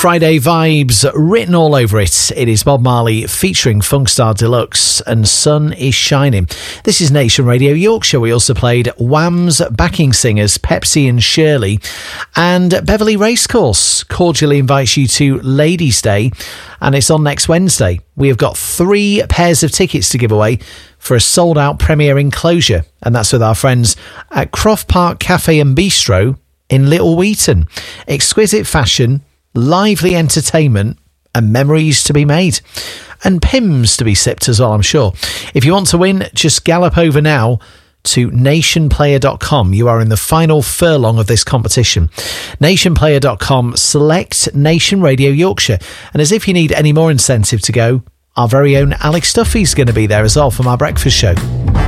Friday vibes written all over it. It is Bob Marley featuring Funkstar Deluxe and Sun is Shining. This is Nation Radio Yorkshire. We also played Wham's backing singers Pepsi and Shirley, and Beverley Racecourse cordially invites you to Ladies' Day, and it's on next Wednesday. We have got 3 pairs of tickets to give away for a sold-out premiere enclosure, and that's with our friends at Croft Park Cafe and Bistro in Little Wheaton. Exquisite fashion, lively entertainment, and memories to be made. And Pims to be sipped as well, I'm sure. If you want to win, just gallop over now to nationplayer.com. You are in the final furlong of this competition. Nationplayer.com, select Nation Radio Yorkshire. And as if you need any more incentive to go, our very own Alex Duffy's going to be there as well from our breakfast show.